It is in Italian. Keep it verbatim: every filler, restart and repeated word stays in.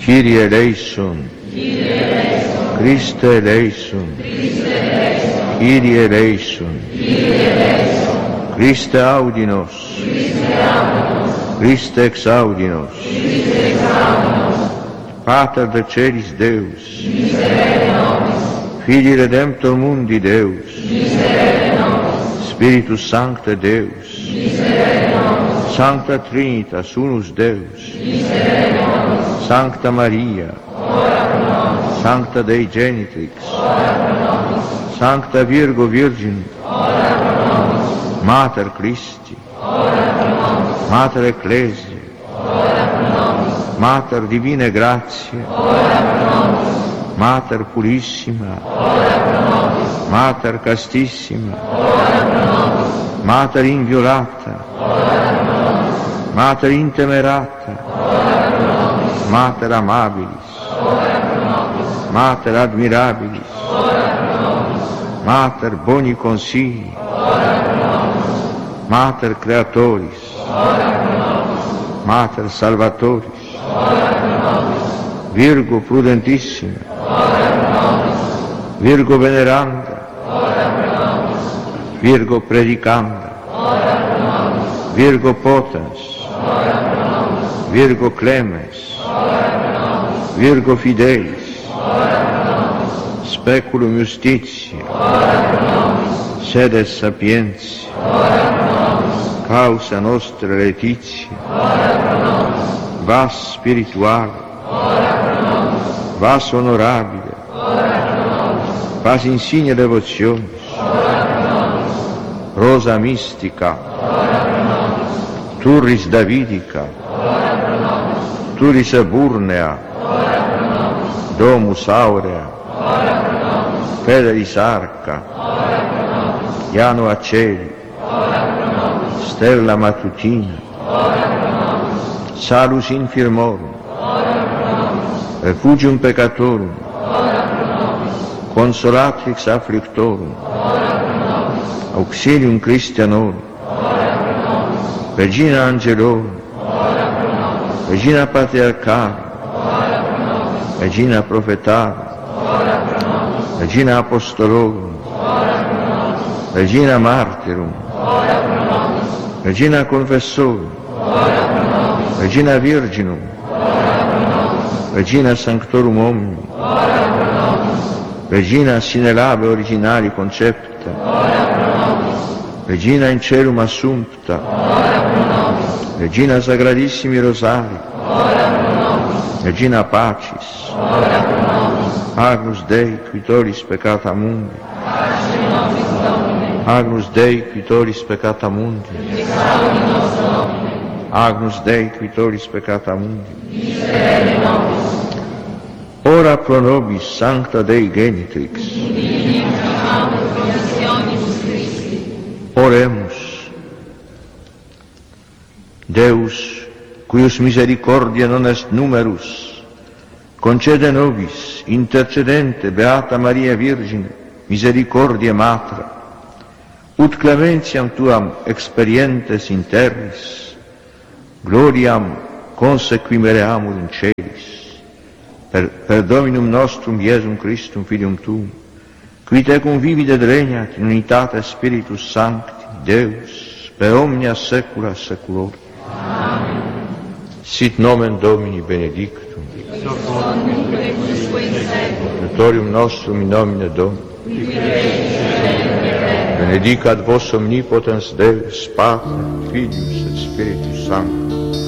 Kyrie eleison, Christe eleison, Kyrie eleison, Christe audi nos, Christe exaudi nos, Pater de celis Deus, Filii Redemptor mundi Deus, Spiritus Sancte Deus, Sancta Trinitas unus Deus, Sancta Maria, Sancta Dei Genitrix, Sancta Virgo Virgin, Mater Christi, Mater Ecclesiae, Mater Divine Grazie, Mater Purissima, Mater Castissima, Mater Inviolata, Mater Intemerata, Mater Amabilis, Mater Admirabilis, Mater Boni Consigli, Mater Creatoris, Mater Salvatoris, Virgo Prudentissima, Virgo Veneranda, Virgo Predicanda, Virgo Potens, Virgo Clemens, Virgo Fidelis, Speculum Justitiae, Sedes Sapientiae, Causa Nostra Laetitia, Vas Spirituale, Vas Honorabile, Vas Insigne Devotionis, Rosa Mystica, Turris Davidica, Turris Eburnea, Domus Aurea, Federis Arca, Iano Aceli, Stella Matutina, Salus Infirmorum, Refugium Peccatorum, Consolatrix Afflictorum, Auxilium Christianorum, Regina Angelorum, Regina Patriarcharum, Regina Prophetarum, Regina Apostolorum, Regina Martyrum, Regina Confessorum, Regina Virginum, Regina Sanctorum Omnium, Regina sine labe originali concepta, Regina in celum assumpta, Regina Sagradissimi Rosari, Regina Pacis, Agnus Dei quitoris peccata mundi, Agnus Dei quitoris peccata mundi, Agnus Dei quitoris peccata mundi, ora pro nobis Sancta Dei Genitrix, oremus. Deus, cuius misericordia non est numerus, concede nobis, intercedente Beata Maria Virgine, misericordia Matra, ut clementiam tuam experientes in terris, gloriam consequimereamur in celis, per, per Dominum nostrum Iesum Christum Filium Tuum, qui tecum vivit et regnat in unitate Spiritus Sancti, Deus, per omnia saecula saeculorum. Amen. Sit nomen Domini benedictum, Natorium nostrum in nomine Domini, benedicat vos omnipotens Deus, Pater, Filius et Spiritus Sanctus.